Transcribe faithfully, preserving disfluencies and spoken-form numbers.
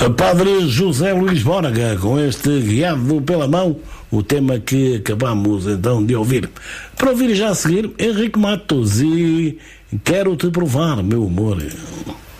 Padre José Luís Bónaga, com este Guiado pela Mão, o tema que acabamos então de ouvir. Para ouvir já a seguir, Henrique Matos e Quero Te Provar, Meu Amor.